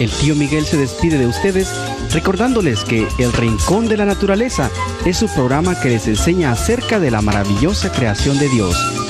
el tío Miguel se despide de ustedes recordándoles que El Rincón de la Naturaleza es su programa que les enseña acerca de la maravillosa creación de Dios.